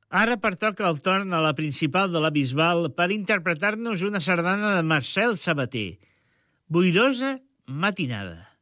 Ara pertoca el torn a la principal de la Bisbal per interpretar-nos una sardana de Marcel Sabater. Boirosa matinada.